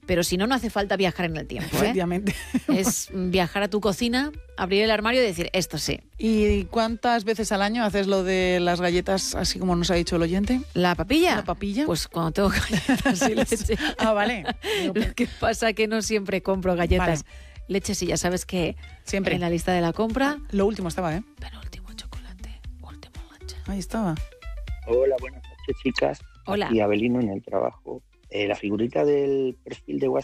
Pero si no, no hace falta viajar en el tiempo, ¿eh? Efectivamente. Es viajar a tu cocina, abrir el armario y decir, esto sí. ¿Y cuántas veces al año haces lo de las galletas, así como nos ha dicho el oyente? ¿La papilla? ¿La papilla? Pues cuando tengo galletas y leche. Ah, vale. Lo que pasa que no siempre compro galletas. Vale. Leche sí, ya sabes que Siempre. en la lista de la compra... Lo último estaba, ¿eh? Penúltimo chocolate, último leche. Ahí estaba. Hola, buenas noches, chicas. Hola. Y Abelino en el trabajo. La figurita del perfil de WhatsApp